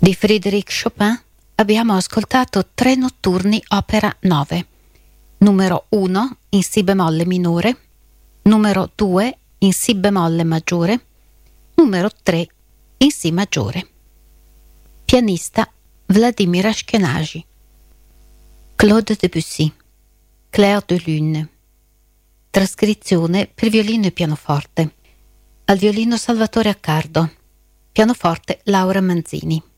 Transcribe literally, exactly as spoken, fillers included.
Di Frédéric Chopin abbiamo ascoltato Tre notturni opera nove, numero uno in Si bemolle minore, numero due in Si bemolle maggiore, numero tre in Si maggiore. Pianista Vladimir Ashkenazy. Claude Debussy, Clair de Lune. Trascrizione per violino e pianoforte. Al violino Salvatore Accardo, pianoforte Laura Manzini.